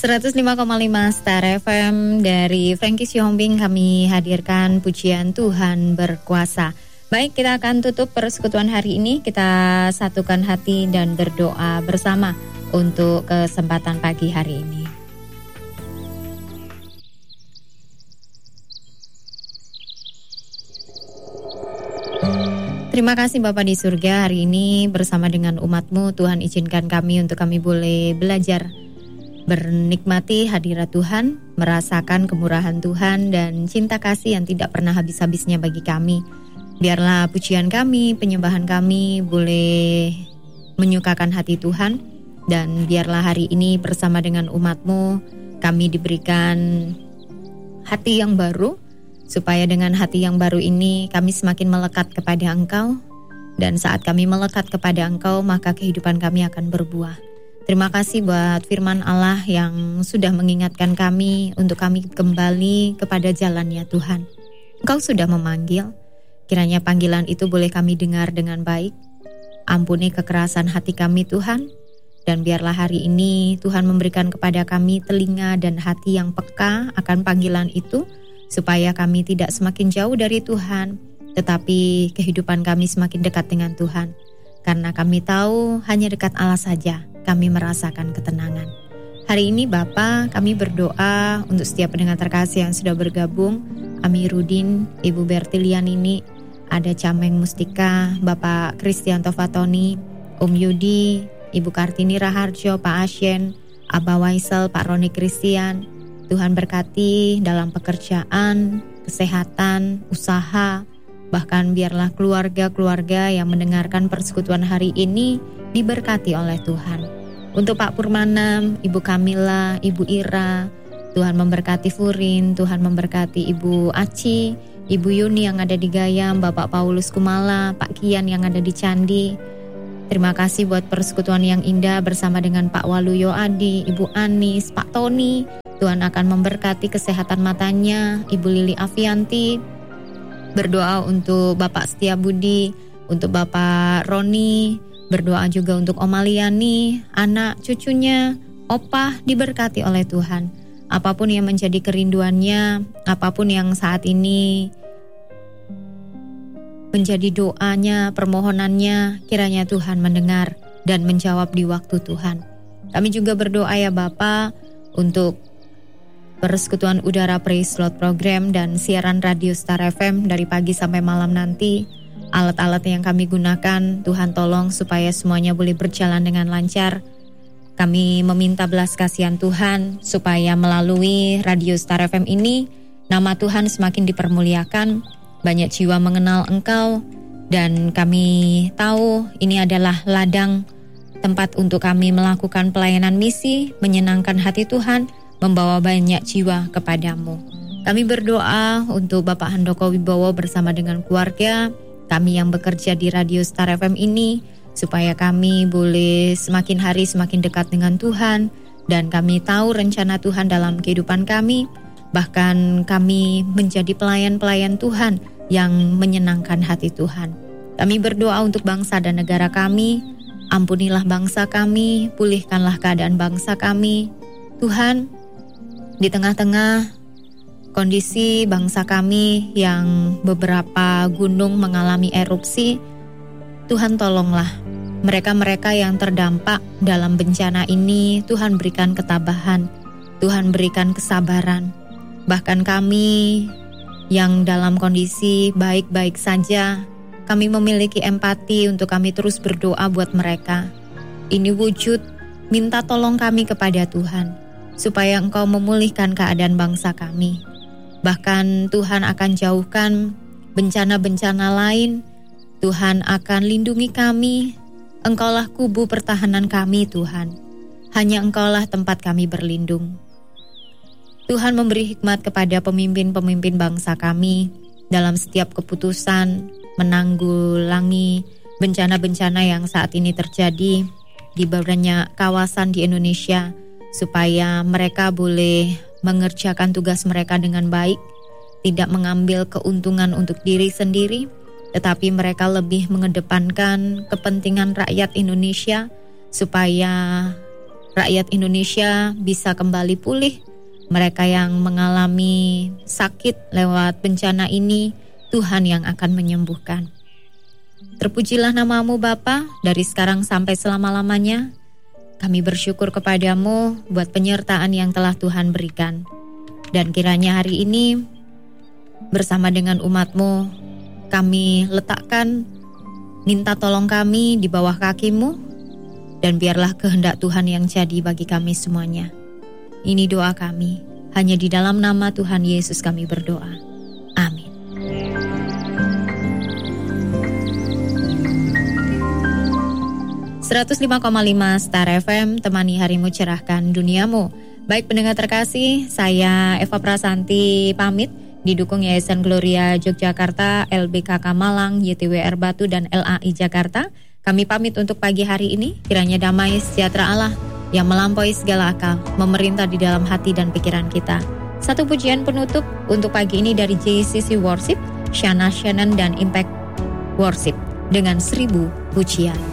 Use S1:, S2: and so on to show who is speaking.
S1: 105,5 Star FM dari Frankie Siombing kami hadirkan pujian Tuhan berkuasa. Baik, kita akan tutup persekutuan hari ini. Kita satukan hati dan berdoa bersama untuk kesempatan pagi hari ini. Terima kasih Bapa di surga, hari ini bersama dengan umat-Mu, Tuhan izinkan kami untuk kami boleh belajar bernikmati hadirat Tuhan, merasakan kemurahan Tuhan dan cinta kasih yang tidak pernah habis-habisnya bagi kami. Biarlah pujian kami, penyembahan kami boleh menyukakan hati Tuhan, dan biarlah hari ini bersama dengan umat-Mu kami diberikan hati yang baru, supaya dengan hati yang baru ini kami semakin melekat kepada Engkau, dan saat kami melekat kepada Engkau maka kehidupan kami akan berbuah. Terima kasih buat firman Allah yang sudah mengingatkan kami untuk kami kembali kepada jalannya Tuhan. Engkau sudah memanggil, kiranya panggilan itu boleh kami dengar dengan baik. Ampuni kekerasan hati kami Tuhan, dan biarlah hari ini Tuhan memberikan kepada kami telinga dan hati yang peka akan panggilan itu, supaya kami tidak semakin jauh dari Tuhan, tetapi kehidupan kami semakin dekat dengan Tuhan. Karena kami tahu hanya dekat Allah saja kami merasakan ketenangan. Hari ini Bapa, kami berdoa untuk setiap pendengar terkasih yang sudah bergabung. Amiruddin, Ibu Bertilian ini, ada Cameng Mustika, Bapak Kristianto Fatoni, Om Yudi, Ibu Kartini Raharjo, Pak Asyen, Abah Waisel, Pak Roni Kristian. Tuhan berkati dalam pekerjaan, kesehatan, usaha, bahkan biarlah keluarga-keluarga yang mendengarkan persekutuan hari ini diberkati oleh Tuhan. Untuk Pak Purmana, Ibu Kamila, Ibu Ira, Tuhan memberkati Furin, Tuhan memberkati Ibu Aci, Ibu Yuni yang ada di Gayam, Bapak Paulus Kumala, Pak Kian yang ada di Candi. Terima kasih buat persekutuan yang indah bersama dengan Pak Waluyo Adi, Ibu Anis, Pak Tony. Tuhan akan memberkati kesehatan matanya, Ibu Lili Afianti. Berdoa untuk Bapak Setia Budi, untuk Bapak Roni, berdoa juga untuk Oma Liani, anak cucunya, opah diberkati oleh Tuhan. Apapun yang menjadi kerinduannya, apapun yang saat ini menjadi doanya, permohonannya, kiranya Tuhan mendengar dan menjawab di waktu Tuhan. Kami juga berdoa ya Bapa untuk persekutuan udara Praise Lord program dan siaran radio Star FM dari pagi sampai malam nanti. Alat-alat yang kami gunakan, Tuhan tolong supaya semuanya boleh berjalan dengan lancar. Kami meminta belas kasihan Tuhan supaya melalui radio Star FM ini, nama Tuhan semakin dipermuliakan, banyak jiwa mengenal Engkau, dan kami tahu ini adalah ladang tempat untuk kami melakukan pelayanan misi, menyenangkan hati Tuhan, membawa banyak jiwa kepadamu. Kami berdoa untuk Bapak Handoko Wibowo bersama dengan keluarga, kami yang bekerja di Radio Star FM ini, supaya kami boleh semakin hari semakin dekat dengan Tuhan, dan kami tahu rencana Tuhan dalam kehidupan kami, bahkan kami menjadi pelayan-pelayan Tuhan yang menyenangkan hati Tuhan. Kami berdoa untuk bangsa dan negara kami, ampunilah bangsa kami, pulihkanlah keadaan bangsa kami. Tuhan, di tengah-tengah kondisi bangsa kami yang beberapa gunung mengalami erupsi, Tuhan tolonglah mereka-mereka yang terdampak dalam bencana ini. Tuhan berikan ketabahan, Tuhan berikan kesabaran. Bahkan kami yang dalam kondisi baik-baik saja, kami memiliki empati untuk kami terus berdoa buat mereka. Ini wujud minta tolong kami kepada Tuhan, supaya Engkau memulihkan keadaan bangsa kami. Bahkan Tuhan akan jauhkan bencana-bencana lain. Tuhan akan lindungi kami. Engkaulah kubu pertahanan kami Tuhan. Hanya Engkaulah tempat kami berlindung. Tuhan memberi hikmat kepada pemimpin-pemimpin bangsa kami dalam setiap keputusan menanggulangi bencana-bencana yang saat ini terjadi di banyak kawasan di Indonesia, supaya mereka boleh mengerjakan tugas mereka dengan baik, tidak mengambil keuntungan untuk diri sendiri, tetapi mereka lebih mengedepankan kepentingan rakyat Indonesia, supaya rakyat Indonesia bisa kembali pulih. Mereka yang mengalami sakit lewat bencana ini, Tuhan yang akan menyembuhkan. Terpujilah nama-Mu Bapa dari sekarang sampai selama-lamanya. Kami bersyukur kepadamu buat penyertaan yang telah Tuhan berikan. Dan kiranya hari ini bersama dengan umat-Mu, kami letakkan minta tolong kami di bawah kaki-Mu, dan biarlah kehendak Tuhan yang jadi bagi kami semuanya. Ini doa kami, hanya di dalam nama Tuhan Yesus kami berdoa. Amin. (105,5) Star FM, temani harimu, cerahkan duniamu. Baik pendengar terkasih, saya Eva Prasanti pamit, didukung Yayasan Gloria Yogyakarta, LBKK Malang, YTWR Batu, dan LAI Jakarta. Kami pamit untuk pagi hari ini. Kiranya damai sejahtera Allah yang melampaui segala akal memerintah di dalam hati dan pikiran kita. Satu pujian penutup untuk pagi ini dari JCC Worship, Shana Shannon dan Impact Worship dengan 1000 pujian.